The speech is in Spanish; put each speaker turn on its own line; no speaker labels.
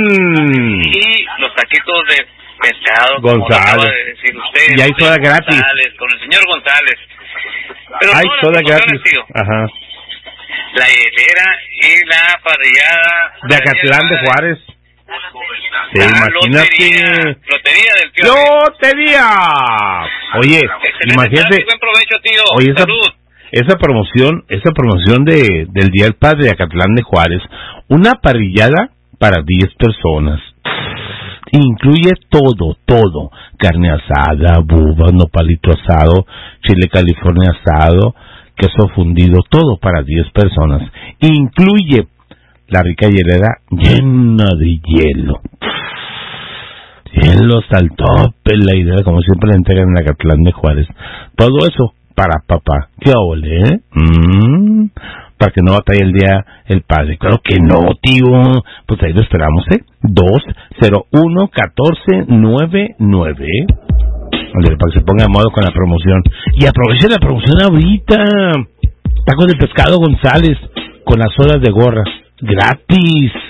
Y los taquitos de pescado,
González.
como acaba de decir usted.
Y hay soda gratis.
Con el señor González. Pero
hay soda gratis.
Tío.
Ajá.
La hielera y la parrillada.
De Acatlán de Juárez. Sí, imagínate.
Lotería del tío.
¡Lotería! Oye, imagínate.
Buen provecho, tío.
Oye,
Salud.
Esa promoción del Día del Padre de Acatlán de Juárez, una parrillada para 10 personas. Incluye todo, carne asada, bubas, nopalito asado, chile California asado, queso fundido, todo para 10 personas. Incluye la rica hielera llena de hielo. Hielos al tope, la idea, como siempre la entregan en Acatlán de Juárez. Todo eso para papá. ¿Qué ole, eh? Para que no batalle el día el padre. Claro que no, tío. Pues ahí lo esperamos, ¿eh? 201-1499. Para que se ponga de modo con la promoción. Y aproveche la promoción ahorita. Tacos de pescado González con las sodas de gorra. Gratis.